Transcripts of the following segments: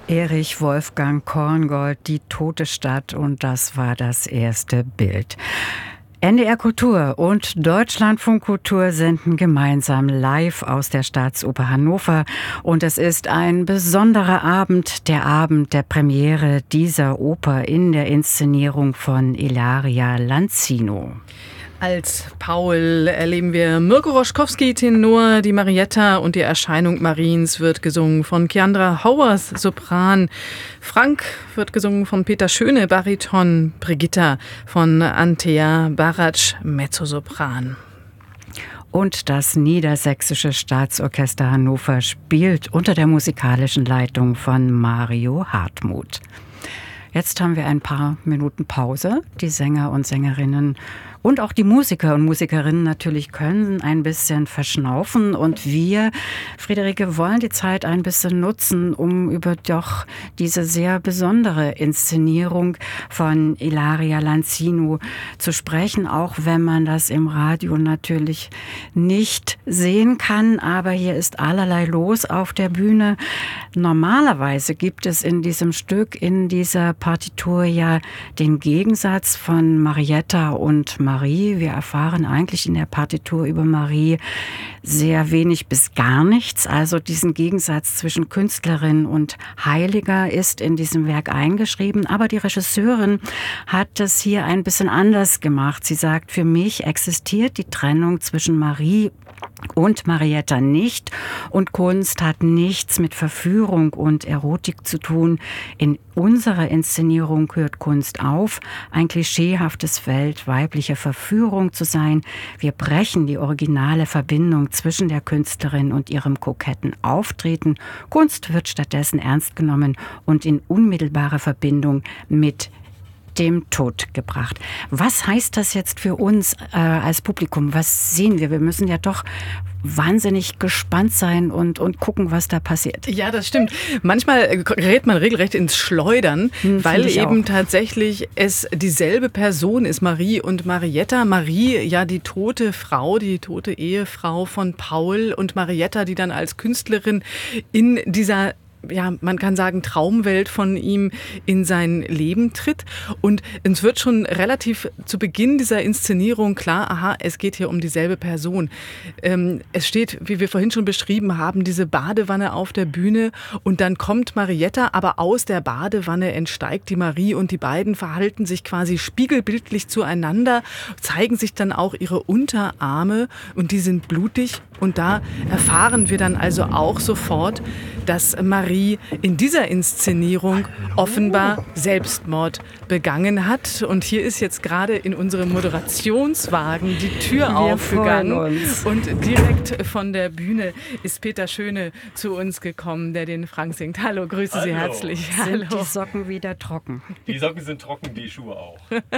Erich Wolfgang Korngold, Die tote Stadt, und das war das erste Bild. NDR Kultur und Deutschlandfunk Kultur senden gemeinsam live aus der Staatsoper Hannover. Und es ist ein besonderer Abend, der Abend der Premiere dieser Oper in der Inszenierung von Ilaria Lanzino. Als Paul erleben wir Mirko Roschkowski, Tenor, die Marietta und die Erscheinung Mariens wird gesungen von Kiandra Hauers, Sopran. Frank wird gesungen von Peter Schöne, Bariton. Brigitta von Antea Baratsch, Mezzosopran. Und das Niedersächsische Staatsorchester Hannover spielt unter der musikalischen Leitung von Mario Hartmuth. Jetzt haben wir ein paar Minuten Pause. Die Sänger und Sängerinnen und auch die Musiker und Musikerinnen natürlich können ein bisschen verschnaufen. Und wir, Friederike, wollen die Zeit ein bisschen nutzen, um über doch diese sehr besondere Inszenierung von Ilaria Lanzino zu sprechen, auch wenn man das im Radio natürlich nicht sehen kann. Aber hier ist allerlei los auf der Bühne. Normalerweise gibt es in diesem Stück, in dieser Partitur ja den Gegensatz von Marietta und Marie. Wir erfahren eigentlich in der Partitur über Marie sehr wenig bis gar nichts. Also diesen Gegensatz zwischen Künstlerin und Heiliger ist in diesem Werk eingeschrieben. Aber die Regisseurin hat es hier ein bisschen anders gemacht. Sie sagt, für mich existiert die Trennung zwischen Marie und Marietta nicht. Und Kunst hat nichts mit Verführung und Erotik zu tun. In unserer Inszenierung hört Kunst auf, ein klischeehaftes Feld weiblicher Verführung zu sein. Wir brechen die originale Verbindung zwischen der Künstlerin und ihrem koketten Auftreten. Kunst wird stattdessen ernst genommen und in unmittelbare Verbindung mit dem Tod gebracht. Was heißt das jetzt für uns als Publikum? Was sehen wir? Wir müssen ja doch wahnsinnig gespannt sein und gucken, was da passiert. Ja, das stimmt. Manchmal gerät man regelrecht ins Schleudern, weil eben tatsächlich es dieselbe Person ist, Marie und Marietta. Marie, ja, die tote Frau, die tote Ehefrau von Paul, und Marietta, die dann als Künstlerin in dieser, ja, man kann sagen, Traumwelt von ihm in sein Leben tritt. Und es wird schon relativ zu Beginn dieser Inszenierung klar, aha, es geht hier um dieselbe Person. Es steht, wie wir vorhin schon beschrieben haben, diese Badewanne auf der Bühne, und dann kommt Marietta, aber aus der Badewanne entsteigt die Marie, und die beiden verhalten sich quasi spiegelbildlich zueinander, zeigen sich dann auch ihre Unterarme, und die sind blutig. Und da erfahren wir dann also auch sofort, dass Marie in dieser Inszenierung offenbar Selbstmord begangen hat. Und hier ist jetzt gerade in unserem Moderationswagen die Tür aufgegangen. Und direkt von der Bühne ist Peter Schöne zu uns gekommen, der den Frank singt. Hallo, grüße Sie herzlich. Sind die Socken wieder trocken? Die Socken sind trocken, die Schuhe auch.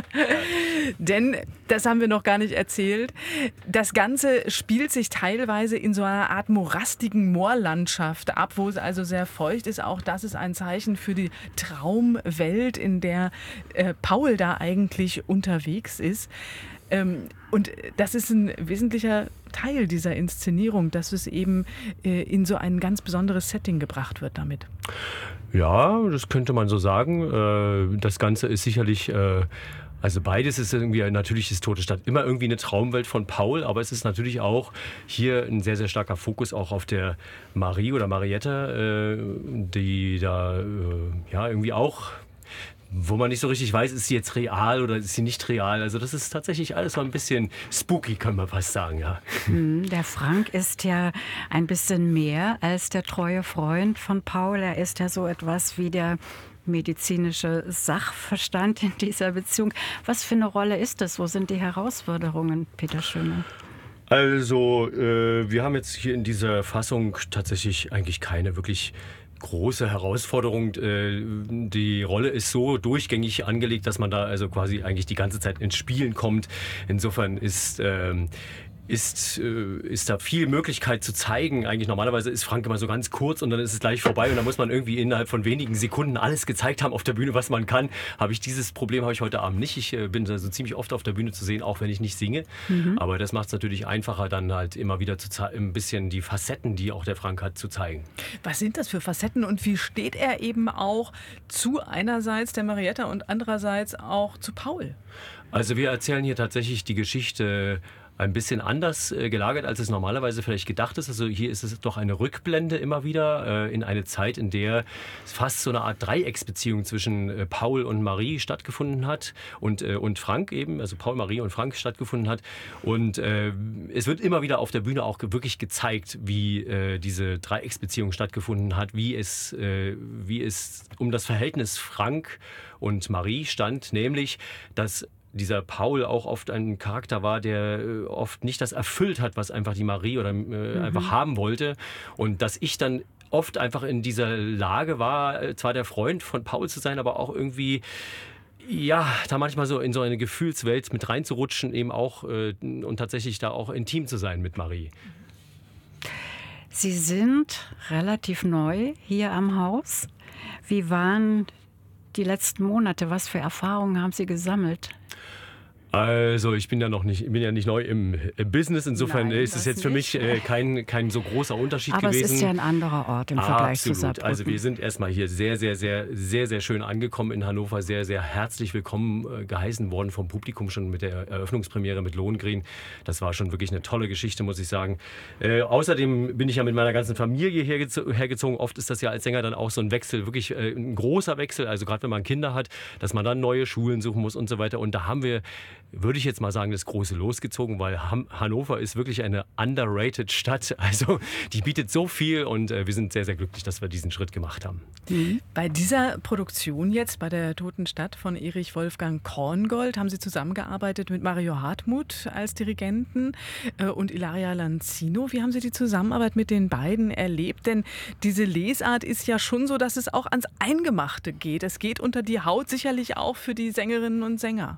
Denn, das haben wir noch gar nicht erzählt, das Ganze spielt sich teilweise in so einer Art morastigen Moorlandschaft ab, wo es also sehr feucht ist. Auch das ist ein Zeichen für die Traumwelt, in der Paul da eigentlich unterwegs ist. Und das ist ein wesentlicher Teil dieser Inszenierung, dass es eben in so ein ganz besonderes Setting gebracht wird damit. Ja, das könnte man so sagen. Das Ganze ist sicherlich... Also beides ist irgendwie, natürlich ist Tote Stadt immer irgendwie eine Traumwelt von Paul, aber es ist natürlich auch hier ein sehr, sehr starker Fokus auch auf der Marie oder Marietta, die da ja irgendwie auch, wo man nicht so richtig weiß, ist sie jetzt real oder ist sie nicht real. Also das ist tatsächlich alles so ein bisschen spooky, kann man fast sagen, ja. Der Frank ist ja ein bisschen mehr als der treue Freund von Paul. Er ist ja so etwas wie der medizinische Sachverstand in dieser Beziehung. Was für eine Rolle ist das? Wo sind die Herausforderungen, Peter Schöne? Also, wir haben jetzt hier in dieser Fassung tatsächlich eigentlich keine wirklich große Herausforderung. Die Rolle ist so durchgängig angelegt, dass man da also quasi eigentlich die ganze Zeit ins Spielen kommt. Insofern ist ist da viel Möglichkeit zu zeigen. Eigentlich normalerweise ist Frank immer so ganz kurz und dann ist es gleich vorbei und dann muss man irgendwie innerhalb von wenigen Sekunden alles gezeigt haben auf der Bühne, was man kann. Dieses Problem habe ich heute Abend nicht. Ich bin also ziemlich oft auf der Bühne zu sehen, auch wenn ich nicht singe. Aber das macht es natürlich einfacher, dann halt immer wieder ein bisschen die Facetten, die auch der Frank hat, zu zeigen. Was sind das für Facetten und wie steht er eben auch zu einerseits der Marietta und andererseits auch zu Paul? Also wir erzählen hier tatsächlich die Geschichte ein bisschen anders gelagert, als es normalerweise vielleicht gedacht ist. Also hier ist es doch eine Rückblende immer wieder in eine Zeit, in der fast so eine Art Dreiecksbeziehung zwischen Paul und Marie stattgefunden hat und Frank eben, also Paul, Marie und Frank stattgefunden hat. Und es wird immer wieder auf der Bühne auch wirklich gezeigt, wie diese Dreiecksbeziehung stattgefunden hat, wie es um das Verhältnis Frank und Marie stand, nämlich, dass dieser Paul auch oft ein Charakter war, der oft nicht das erfüllt hat, was einfach die Marie oder einfach haben wollte. Und dass ich dann oft einfach in dieser Lage war, zwar der Freund von Paul zu sein, aber auch irgendwie, ja, da manchmal so in so eine Gefühlswelt mit reinzurutschen, eben auch und tatsächlich da auch intim zu sein mit Marie. Sie sind relativ neu hier am Haus. Wie waren die letzten Monate? Was für Erfahrungen haben Sie gesammelt? Also ich bin ja nicht neu im Business, insofern ist es jetzt für mich kein so großer Unterschied gewesen. Aber es ist ja ein anderer Ort im Vergleich zu Saarbrücken. Also wir sind erstmal hier sehr, sehr, sehr, sehr, sehr schön angekommen in Hannover, sehr, sehr herzlich willkommen geheißen worden vom Publikum schon mit der Eröffnungspremiere mit Lohengrin. Das war schon wirklich eine tolle Geschichte, muss ich sagen. Außerdem bin ich ja mit meiner ganzen Familie hergezogen. Oft ist das ja als Sänger dann auch so ein Wechsel, wirklich ein großer Wechsel, also gerade wenn man Kinder hat, dass man dann neue Schulen suchen muss und so weiter. Und da haben wir, würde ich jetzt mal sagen, das große losgezogen, weil Hannover ist wirklich eine underrated Stadt. Also die bietet so viel und wir sind sehr, sehr glücklich, dass wir diesen Schritt gemacht haben. Bei dieser Produktion jetzt, bei der Toten Stadt von Erich Wolfgang Korngold, haben Sie zusammengearbeitet mit Mario Hartmuth als Dirigenten und Ilaria Lanzino. Wie haben Sie die Zusammenarbeit mit den beiden erlebt? Denn diese Lesart ist ja schon so, dass es auch ans Eingemachte geht. Es geht unter die Haut, sicherlich auch für die Sängerinnen und Sänger.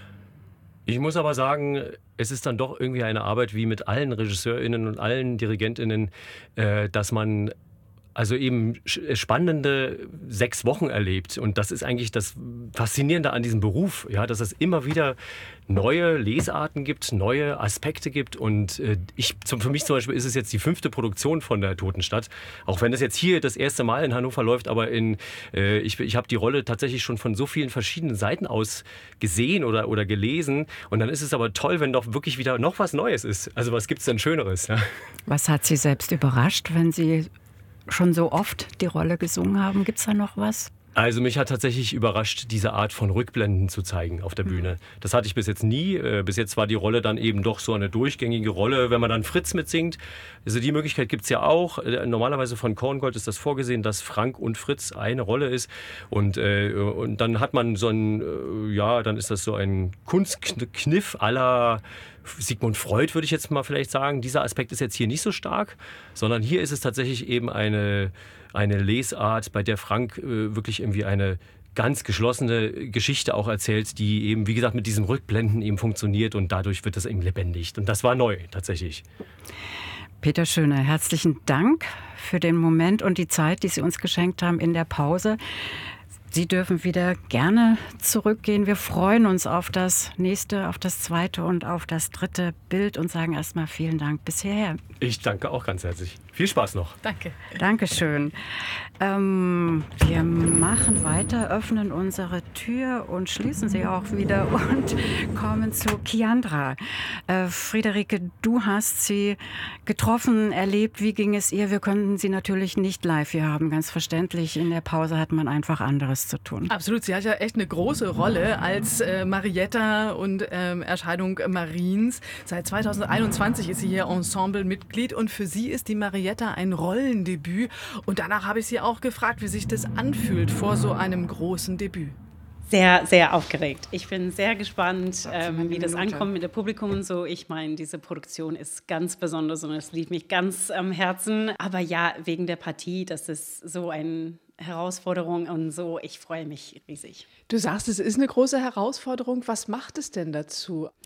Ich muss aber sagen, es ist dann doch irgendwie eine Arbeit wie mit allen RegisseurInnen und allen DirigentInnen, dass man also eben spannende 6 Wochen erlebt. Und das ist eigentlich das Faszinierende an diesem Beruf, ja, dass es immer wieder neue Lesarten gibt, neue Aspekte gibt. Und für mich zum Beispiel ist es jetzt die 5. Produktion von der Toten Stadt. Auch wenn es jetzt hier das erste Mal in Hannover läuft, aber ich habe die Rolle tatsächlich schon von so vielen verschiedenen Seiten aus gesehen oder gelesen. Und dann ist es aber toll, wenn doch wirklich wieder noch was Neues ist. Also was gibt es denn Schöneres? Ja? Was hat Sie selbst überrascht, wenn Sie schon so oft die Rolle gesungen haben? Gibt es da noch was? Also mich hat tatsächlich überrascht, diese Art von Rückblenden zu zeigen auf der Bühne. Das hatte ich bis jetzt nie. Bis jetzt war die Rolle dann eben doch so eine durchgängige Rolle, wenn man dann Fritz mitsingt. Also die Möglichkeit gibt es ja auch. Normalerweise von Korngold ist das vorgesehen, dass Frank und Fritz eine Rolle ist. Und dann hat man so dann ist das so ein Kunstkniff à la Sigmund Freud, würde ich jetzt mal vielleicht sagen. Dieser Aspekt ist jetzt hier nicht so stark, sondern hier ist es tatsächlich eben eine Lesart, bei der Frank wirklich irgendwie eine ganz geschlossene Geschichte auch erzählt, die eben, wie gesagt, mit diesem Rückblenden eben funktioniert und dadurch wird das eben lebendig. Und das war neu, tatsächlich. Peter Schöne, herzlichen Dank für den Moment und die Zeit, die Sie uns geschenkt haben in der Pause. Sie dürfen wieder gerne zurückgehen. Wir freuen uns auf das nächste, auf das zweite und auf das dritte Bild und sagen erstmal vielen Dank bis hierher. Ich danke auch ganz herzlich. Viel Spaß noch. Danke. Dankeschön. Wir machen weiter, öffnen unsere Tür und schließen sie auch wieder und kommen zu Kiandra. Friederike, du hast sie getroffen, erlebt. Wie ging es ihr? Wir konnten sie natürlich nicht live hier haben, ganz verständlich. In der Pause hat man einfach anderes zu tun. Absolut, sie hat ja echt eine große Rolle als Marietta und Erscheinung Mariens. Seit 2021 ist sie hier Ensemblemitglied und für sie ist die Marietta ein Rollendebüt. Und danach habe ich sie auch gefragt, wie sich das anfühlt vor so einem großen Debüt. Sehr, sehr aufgeregt. Ich bin sehr gespannt, wie das ankommt mit dem Publikum und so. Ich meine, diese Produktion ist ganz besonders und es liegt mich ganz am Herzen. Aber ja, wegen der Partie, das ist so eine Herausforderung und so. Ich freue mich riesig. Du sagst, es ist eine große Herausforderung. Was macht es denn dazu?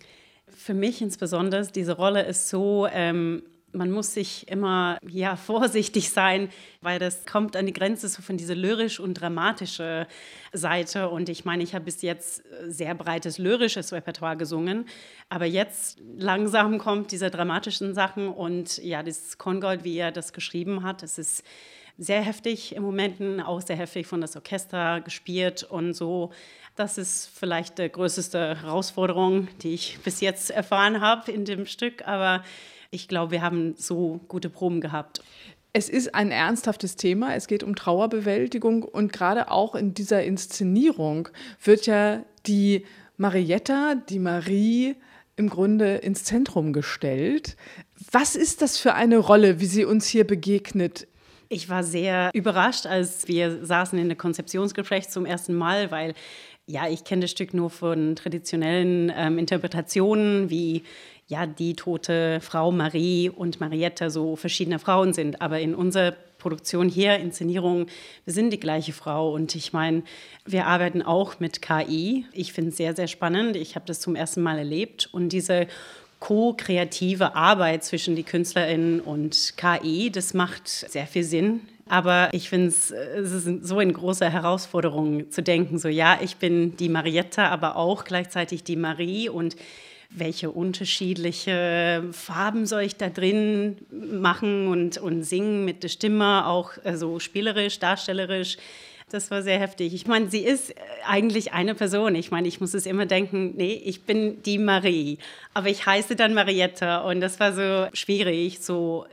Für mich insbesondere, diese Rolle ist so, man muss sich immer vorsichtig sein, weil das kommt an die Grenze so von dieser lyrisch und dramatische Seite. Und ich meine, ich habe bis jetzt sehr breites lyrisches Repertoire gesungen, aber jetzt langsam kommt diese dramatischen Sachen und das Kongold, wie er das geschrieben hat, es ist sehr heftig im Momenten, auch sehr heftig von das Orchester gespielt und so. Das ist vielleicht die größte Herausforderung, die ich bis jetzt erfahren habe in dem Stück, aber ich glaube, wir haben so gute Proben gehabt. Es ist ein ernsthaftes Thema, es geht um Trauerbewältigung und gerade auch in dieser Inszenierung wird ja die Marietta, die Marie, im Grunde ins Zentrum gestellt. Was ist das für eine Rolle, wie sie uns hier begegnet? Ich war sehr überrascht, als wir saßen in der Konzeptionsgespräch zum ersten Mal, weil ich kenne das Stück nur von traditionellen Interpretationen, wie die tote Frau Marie und Marietta so verschiedene Frauen sind. Aber in unserer Produktion hier, Inszenierung, wir sind die gleiche Frau. Und ich meine, wir arbeiten auch mit KI. Ich finde es sehr, sehr spannend. Ich habe das zum ersten Mal erlebt. Und diese ko-kreative Arbeit zwischen die KünstlerInnen und KI, das macht sehr viel Sinn. Aber ich finde es ist so eine große Herausforderung zu denken, so ich bin die Marietta, aber auch gleichzeitig die Marie und welche unterschiedliche Farben soll ich da drin machen und singen mit der Stimme, auch so spielerisch, darstellerisch. Das war sehr heftig. Ich meine, sie ist eigentlich eine Person. Ich meine, ich muss es immer denken, nee, ich bin die Marie, aber ich heiße dann Marietta und das war so schwierig, so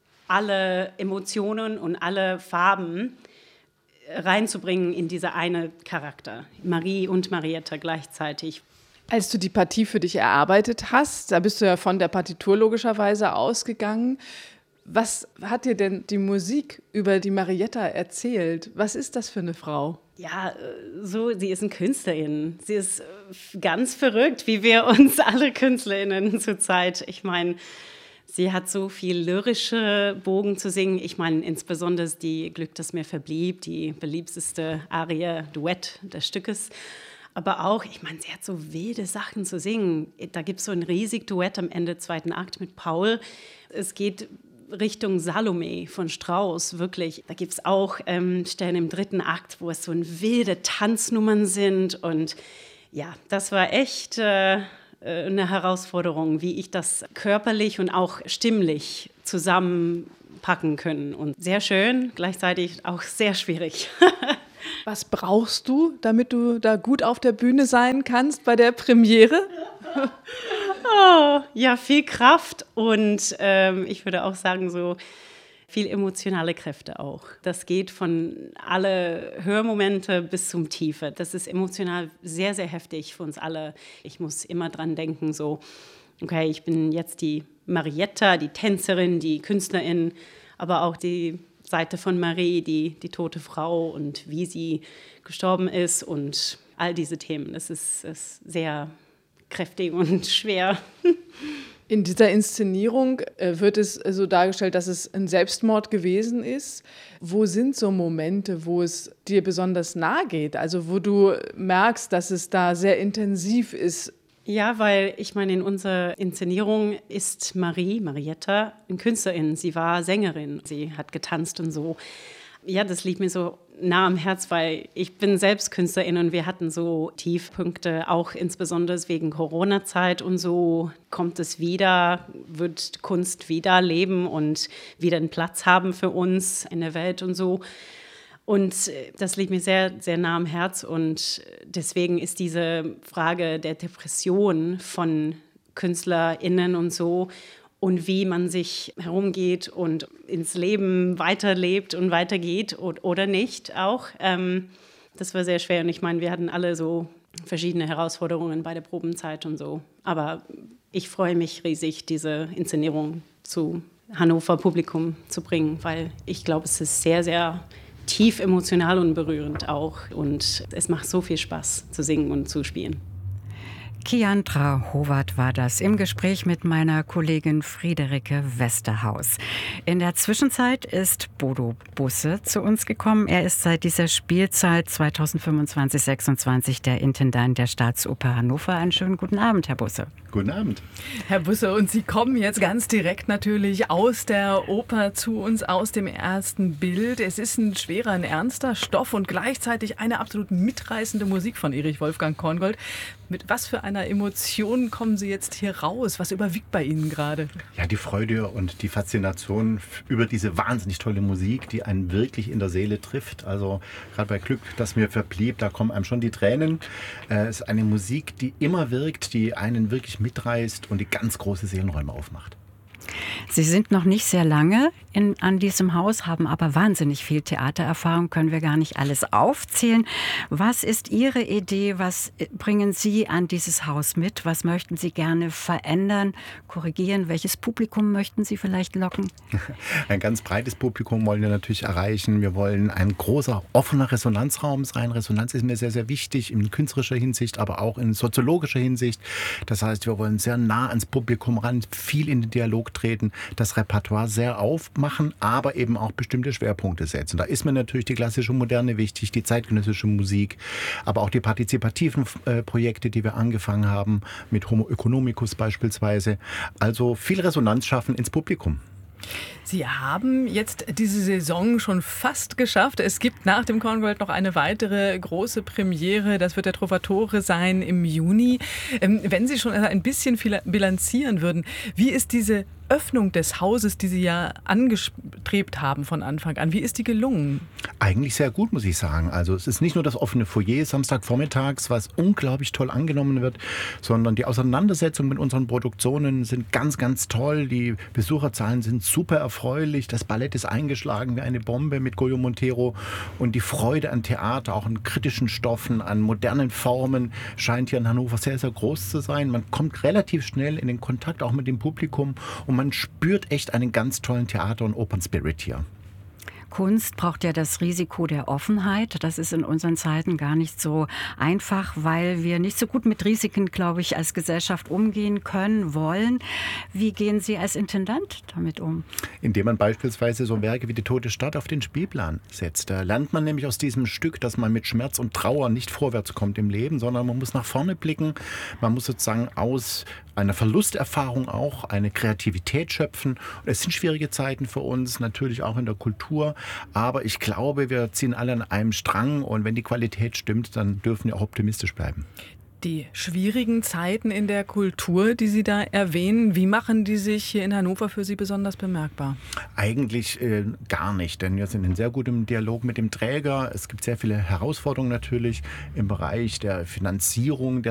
alle Emotionen und alle Farben reinzubringen in diese eine Charakter, Marie und Marietta gleichzeitig. Als du die Partie für dich erarbeitet hast, da bist du ja von der Partitur logischerweise ausgegangen. Was hat dir denn die Musik über die Marietta erzählt? Was ist das für eine Frau? Sie ist eine Künstlerin. Sie ist ganz verrückt, wie wir uns alle KünstlerInnen zurzeit. Ich meine, sie hat so viel lyrische Bogen zu singen. Ich meine, insbesondere die Glück, das mir verblieb, die beliebteste Arie, Duett des Stückes. Aber auch, ich meine, sie hat so wilde Sachen zu singen. Da gibt es so ein riesiges Duett am Ende zweiten Akt mit Paul. Es geht Richtung Salome von Strauss, wirklich. Da gibt es auch Stellen im dritten Akt, wo es so wilde Tanznummern sind. Und das war echt eine Herausforderung, wie ich das körperlich und auch stimmlich zusammenpacken können. Und sehr schön, gleichzeitig auch sehr schwierig. Was brauchst du, damit du da gut auf der Bühne sein kannst bei der Premiere? Viel Kraft und ich würde auch sagen, so viel emotionale Kräfte auch. Das geht von alle Hörmomente bis zum Tiefe. Das ist emotional sehr, sehr heftig für uns alle. Ich muss immer dran denken, so, okay, ich bin jetzt die Marietta, die Tänzerin, die Künstlerin, aber auch die Seite von Marie, die tote Frau und wie sie gestorben ist und all diese Themen. Das ist sehr kräftig und schwer. In dieser Inszenierung wird es so dargestellt, dass es ein Selbstmord gewesen ist. Wo sind so Momente, wo es dir besonders nahe geht? Also wo du merkst, dass es da sehr intensiv ist? Ja, weil ich meine, in unserer Inszenierung ist Marietta, eine Künstlerin. Sie war Sängerin, sie hat getanzt und so. Ja, das liegt mir so nah am Herz, weil ich bin selbst Künstlerin und wir hatten so Tiefpunkte, auch insbesondere wegen Corona-Zeit und so kommt es wieder, wird Kunst wieder leben und wieder einen Platz haben für uns in der Welt und so. Und das liegt mir sehr, sehr nah am Herz und deswegen ist diese Frage der Depression von KünstlerInnen und so und wie man sich herumgeht und ins Leben weiterlebt und weitergeht oder nicht auch. Das war sehr schwer und ich meine, wir hatten alle so verschiedene Herausforderungen bei der Probenzeit und so. Aber ich freue mich riesig, diese Inszenierung zu Hannover Publikum zu bringen, weil ich glaube, es ist sehr, sehr tief emotional und berührend auch und es macht so viel Spaß zu singen und zu spielen. Kiandra Howard war das im Gespräch mit meiner Kollegin Friederike Westerhaus. In der Zwischenzeit ist Bodo Busse zu uns gekommen. Er ist seit dieser Spielzeit 2025/26 der Intendant der Staatsoper Hannover. Einen schönen guten Abend, Herr Busse. Guten Abend. Herr Busse, und Sie kommen jetzt ganz direkt natürlich aus der Oper zu uns, aus dem ersten Bild. Es ist ein schwerer, ein ernster Stoff und gleichzeitig eine absolut mitreißende Musik von Erich Wolfgang Korngold. Mit was für einer Emotion kommen Sie jetzt hier raus? Was überwiegt bei Ihnen gerade? Ja, die Freude und die Faszination über diese wahnsinnig tolle Musik, die einen wirklich in der Seele trifft. Also gerade bei Glück, das mir verblieb, da kommen einem schon die Tränen. Es ist eine Musik, die immer wirkt, die einen wirklich mitreißt und die ganz große Seelenräume aufmacht. Sie sind noch nicht sehr lange an diesem Haus, haben aber wahnsinnig viel Theatererfahrung, können wir gar nicht alles aufzählen. Was ist Ihre Idee? Was bringen Sie an dieses Haus mit? Was möchten Sie gerne verändern, korrigieren? Welches Publikum möchten Sie vielleicht locken? Ein ganz breites Publikum wollen wir natürlich erreichen. Wir wollen ein großer, offener Resonanzraum sein. Resonanz ist mir sehr, sehr wichtig in künstlerischer Hinsicht, aber auch in soziologischer Hinsicht. Das heißt, wir wollen sehr nah ans Publikum ran, viel in den Dialog treten, das Repertoire sehr aufmachen, aber eben auch bestimmte Schwerpunkte setzen. Da ist mir natürlich die klassische Moderne wichtig, die zeitgenössische Musik, aber auch die partizipativen Projekte, die wir angefangen haben, mit Homo economicus beispielsweise. Also viel Resonanz schaffen ins Publikum. Sie haben jetzt diese Saison schon fast geschafft. Es gibt nach dem Korngold noch eine weitere große Premiere. Das wird der Trovatore sein im Juni. Wenn Sie schon ein bisschen bilanzieren würden, wie ist diese Öffnung des Hauses, die Sie ja angestrebt haben von Anfang an, wie ist die gelungen? Eigentlich sehr gut, muss ich sagen. Also es ist nicht nur das offene Foyer Samstagvormittags, was unglaublich toll angenommen wird, sondern die Auseinandersetzung mit unseren Produktionen sind ganz, ganz toll. Die Besucherzahlen sind super erfreulich. Das Ballett ist eingeschlagen wie eine Bombe mit Goyo Montero. Und die Freude an Theater, auch an kritischen Stoffen, an modernen Formen, scheint hier in Hannover sehr, sehr groß zu sein. Man kommt relativ schnell in den Kontakt auch mit dem Publikum und man spürt echt einen ganz tollen Theater- und Opernspirit hier. Kunst braucht ja das Risiko der Offenheit. Das ist in unseren Zeiten gar nicht so einfach, weil wir nicht so gut mit Risiken, glaube ich, als Gesellschaft umgehen können, wollen. Wie gehen Sie als Intendant damit um? Indem man beispielsweise so Werke wie Die Tote Stadt auf den Spielplan setzt. Da lernt man nämlich aus diesem Stück, dass man mit Schmerz und Trauer nicht vorwärts kommt im Leben, sondern man muss nach vorne blicken. Man muss sozusagen aus einer Verlusterfahrung auch eine Kreativität schöpfen. Und es sind schwierige Zeiten für uns, natürlich auch in der Kultur. Aber ich glaube, wir ziehen alle an einem Strang und wenn die Qualität stimmt, dann dürfen wir auch optimistisch bleiben. Die schwierigen Zeiten in der Kultur, die Sie da erwähnen, wie machen die sich hier in Hannover für Sie besonders bemerkbar? Eigentlich gar nicht, denn wir sind in sehr gutem Dialog mit dem Träger. Es gibt sehr viele Herausforderungen natürlich im Bereich der Finanzierung der